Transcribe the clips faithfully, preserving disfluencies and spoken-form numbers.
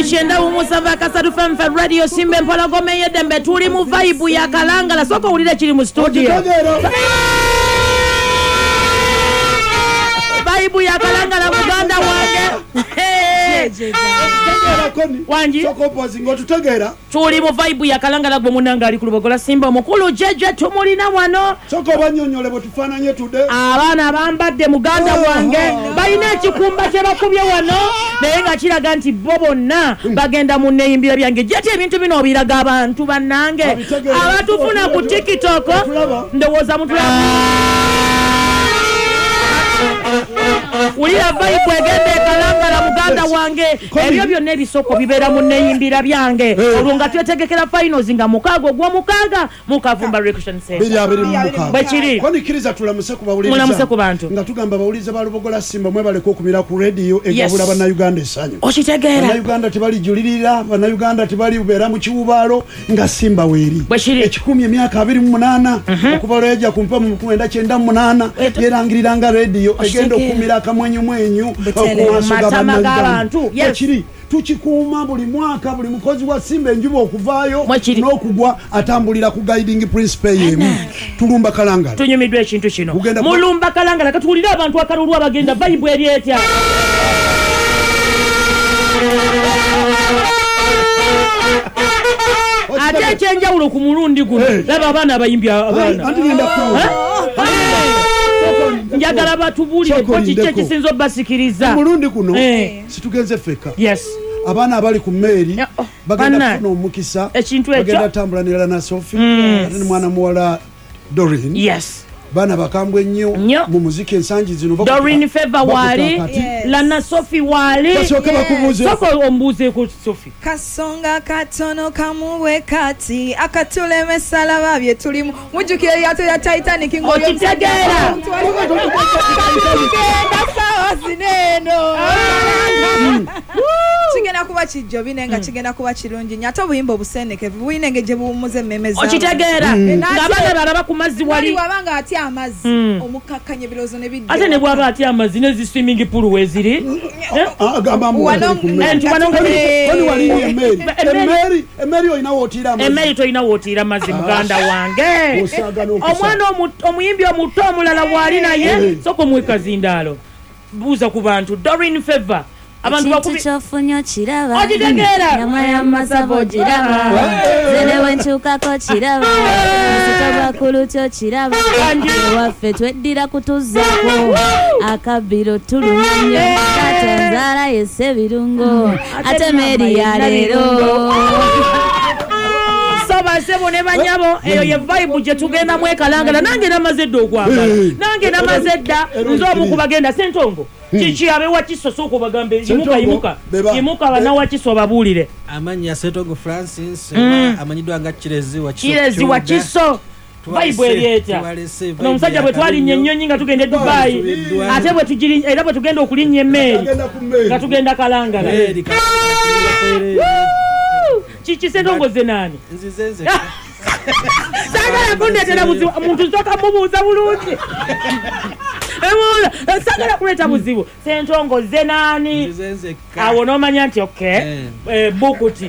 Chenda umusava kasatu F M Radio Simba Mpologome yedembe tuli mu vibe ya Kalangala soko ulile chili mu studio. Vibe ya Kalangala Buganda wange. Wanji soko pozi ngo tutegera tuli mu vibe ya Kalangala gwe munanga ali kulubogola Simba omukulu jeje tumulina wano soko banyonyole botufananye tude abana bambadde muganda wange balina ekikumba kye bakubye wano naye nga kiraga nti bo bonna bagenda mu neyimbira byange jete ebintu bino obiraga abantu bannange abatufuna ku TikTok ndowooza mutulaba ulira vibe egende Kalangala muganda wange ebyo byonna ebisoko bibera mu neyimbira byange olunga twetegekera finals nga mukago gwo mukaga mukavumba recreation center bili abiri mu mukaga bachiri kwani kiriza tulamuse ku bawuliza mulamuse ku bantu nga tugamba bawuliza balubogola Simba mwe bale ko kumira ku radio egabula bana Uganda esanyo okitegera bana Uganda tibali julirira bana Uganda tibali ubera mu kiwubalo nga Simba weri ekikumi emyaka abiri mu munana okubalo yaja kumpa mu kwenda kyenda mu munana yerangirira nga radio egendo kumira kamwenyu mwenyu okuwasuga abantu kiri tukikuuma buli mwaka buli mukozi wa Simba enjuba okuvaayo n'okugwa atambulira ku guiding principle yemu tulumba Kalangala tunyumidwe ekintu kino mulumba Kalangala katulira abantu akalulu abagenda vibe eryetya ate chenjawulo ku mulundi guno laba abaana abayimbi abaana njagala batubulire ko kike kisinzo basikiriza mulundi kuno situgenze feka yes abana abali ku Mary bagenda kufuna omukisa bagenda tambulanira na Sophie ate mwana muwala Doreen yes bana bakambwe nnyo mu muziki ensangi zino Doreen Favor wali Lana Sophie wali basoka bakubuze soko ombuze ko Sophie kasonga katono kamuwe kati akatule mesala babye tulimu mujukire yato ya Titanic ngoyo okitegera sineno kigena kuba kijjo binenga kigena kuba kirungi nyato buyimbo buseneke buyinenge je bumuze memeza okitegera ngabana baraba ku mazzi wali wabanga ati amazi omukakanye birozo ne bidde ate ne bwaba ati amazi ne zi swimming pool weziri agamba mu enti banongo wali wali Mary Mary Mary oyina wotira amazi Mary toyina wotira amazi muganda wange omwana omuyimbi omuto omulala wali naye soko mwekazindalo buza ku bantu Doreen Favor abantu bakubi chofunyo kiraba okitegera nyama ya masabo kiraba zene wenchuka ko kiraba sitaba kulucho kiraba waffe tweddira kutuzako akabiro tulunye atanzara yese birungo ate Mary ya lero basebo ne banyabo eyo ye vibe je tugenda mwe Kalangala nange namazedda okwambala nange namazedda nzo mukubagenda sentongo chichi abe wakiso soko bagambe imuka imuka imuka bana wakiso babulire amanya Setongo Francis amanyidwa nga Kirezi wakiso Kirezi wakiso vibe eryeta no musajja bwe twali nyennyonyi nga tugende Dubai ate bwe tujiri era bwe tugenda okulinnya Mary nga tugenda Kalangala chichi Sentongo zenani nzizenze sagala kundetera buzibu muntu zoka mubuuza bulungi Emula sagala kuleta buzibu Sentongo zenani nzizenze awo no manya nti okay eh bukuti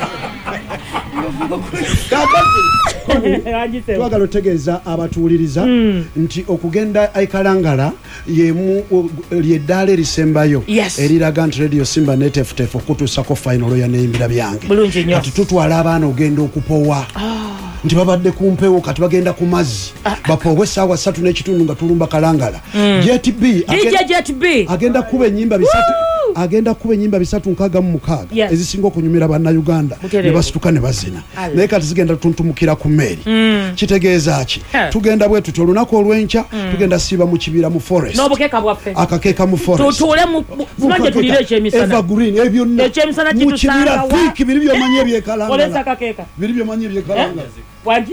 twagala otegeeza abatuuliriza nti okugenda Kalangala yemu lyeddala erisembayo eriraga nti Radio Simba netefutef okutuusako final ya neyimbira byange kati tutwala abaana ogenda okupowa nti babadde ku mpewo kati bagenda ku mazzi bapowe essaawa ssatu n'ekitundu nga tulumba Kalangala Jet B agenda kuba ennyimba bisatu agenda kuba ennyimba bisatu nkaaga mu mukaaga ezisinga okunyumira banna Uganda ne basituka ne bazina naye kati zigenda tuntumukira ku Mary kitegeeza ki tugenda bwe tutyo olunaku olw'enkya tugenda siiba mu kibira mu forest n'obukeeka bwaffe akakeeka mu forest tutuule mu manje tulire ekyemisana evergreen ebyo ekyemisana mu kibira thick biri byomanyi ebyekalangala olesa akakeeka biri byomanyi ebyekalangala wangi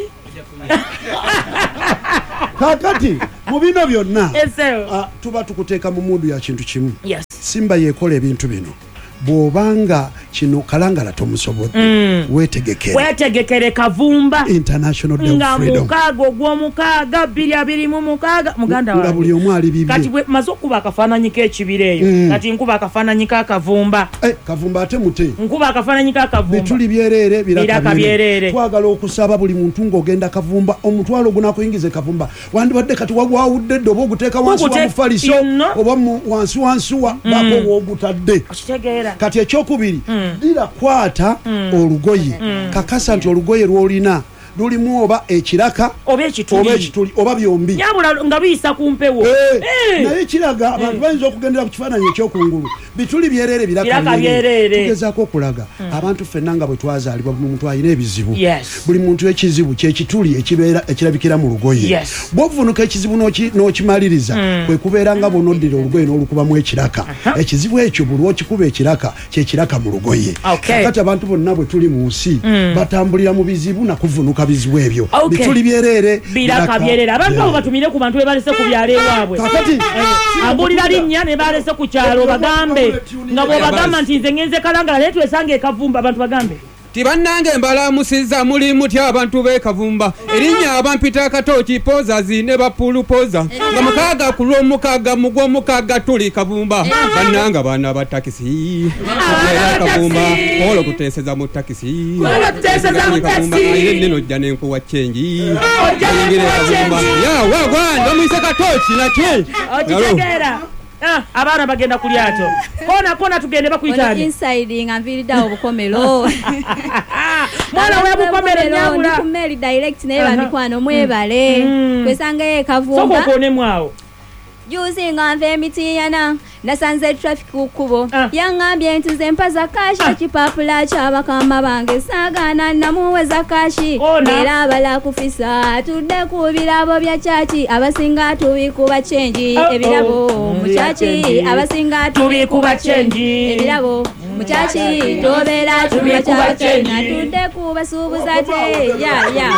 kakati mu bino byonna tuba tukuteeka mu mundu ya kintu kimu yes Simba yekola ebintu bino bw'obanga kino kalangala tomusobodde mm. weetegekere weetegekere Kavumba International Day of Freedom nga mukaaga ogw'omukaaga bbiri abiri mu mukaaga muganda wange nga buli omu ali bibye kati bwe maze okuba akafaananyi k'ekibira eyo mm. kati nkuba akafaananyi ka Kavumba eh, Kavumba ate mute nkuba akafaananyi ka Kavumba bituli byerere biraka byerere twagala okusaba buli muntu ng'ogenda Kavumba omutwalo gunakuyingize Kavumba wandibadde kati wagwawudde dde oba oguteeka wansi wa mufaliso oba wansi wansi wa mm. bako wogutadde kati ekyokubiri mm. dira kwata mm. olugoye mm. kakasa nti olugoye lwolina lulimu oba ekiraka oba ekituli oba byombi nyabula nga biyisa ku mpewo hey, hey. naye kiraga abantu hey. bayinza okugendera ku kifaananyi ekyokungulu bituli byerere biraka byerere tugezaako okulaga mm. abantu ffenna nga bwe twazaalibwa buli muntu alina ebizibu yes. buli muntu ekizibu kyekituli ekibeera ekirabikira mu lugoye yes. bw'ovunuka ekizibu n'okimaliriza mm. kwe kubeera nga bonoddira olugoye n'olukubamu ekiraka uh-huh. ekizibu ekyo buli okikuba ekiraka kyekiraka mu lugoye okay. kati abantu bonna bwe tuli mu nsi mm. batambulira mu bizibu nakuvunuka bizibu ebyo okay. bituli byerere biraka byerere abantu abo batumire ku bantu bebalese ku byalo ewaabwe kakati eh, ambulira linnya ne balese ku kyalo bagambe nga bwe bagamba nti nze ngenze Kalangala naye twesanga e Kavumba abantu bagambe tibannange mbalamusiza muli mutya abantu b'e Kavumba erinnya abampita akatooki pozazi ne bapulupoza nga mukaaga ku lw'omukaaga mu gw'omukaaga tuli Kavumba bannanga baana ba takisi era Kavumba olo kuteeseza mu takisi Kavumba ayire nneno ojja n'enkuwa ccenji oyingire Kavumba ya wagwa ndamuyise katooki nakye okitegeera Ah, abaana bagenda ku lyato kona kona tugende bakuyitani inside nga nviriddawo obukomero mwana we bukomero nyabula ku mail direct naye bamikwano mwebale twesangayo e Kavumba soko kone mwawo juzi nga nva emitiyana nasanze traffic kukubo ah. yangambye nti ze mpaza kashi ah. ekipapula ky'abakama bange saagaana namuweza kashi era abala kufisa tudde ku birabo bya kyaki abasinga tubikuba chenji oh, ebirabo oh. mu kyaki abasinga tubikuba chenji ebirabo mu kyaki tobeera tubikuba chenji tudde ku basuubuza te ya ya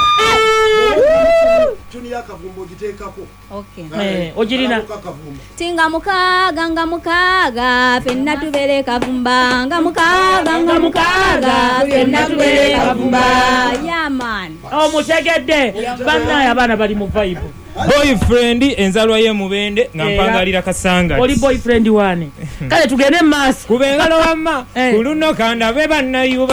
tunia Kavumba giteekako okay eh ojirina tinga mukaaga nga mukaaga fenna tubere Kavumba nga mukaaga nga mukaaga fenna tubere Kavumba yeah man oh mutegedde banna abana bali mu vibe boyfriend enzalwa ye mubende nga mpangalira kasanga oli boyfriend wane kale tugende mass kubengalo wamma kuluno kanda be banna